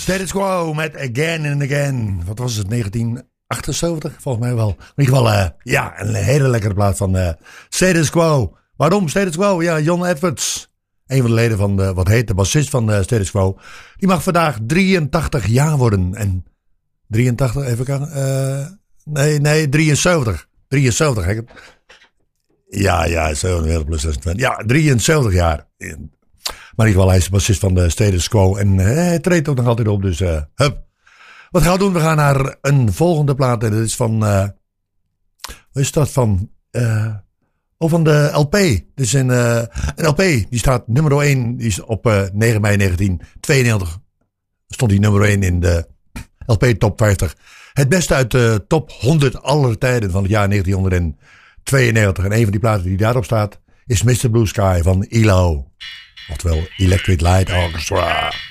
Status Quo met Again and Again. Wat was het, 1978? Volgens mij wel. In ieder geval, een hele lekkere plaat van Status Quo. Waarom Status Quo? Ja, John Edwards. Een van de leden van de bassist van Status Quo. Die mag vandaag 83 jaar worden. En 83, even kijken. Nee, 73. 73, hè? Ja, 7 plus 26. Ja, 73 jaar. Maar in ieder geval, hij is de bassist van de Status Quo. En hij treedt ook nog altijd op, dus hup. Wat gaan we doen? We gaan naar een volgende plaat. En dat is van... wat is dat van? Van de LP. Dus een LP, die staat nummer 1. Die is op 9 mei 1992. Stond die nummer 1 in de LP Top 50. Het beste uit de top 100 aller tijden van het jaar 1992. En een van die platen die daarop staat is Mr. Blue Sky van ELO. Oftewel Electric Light Orchestra.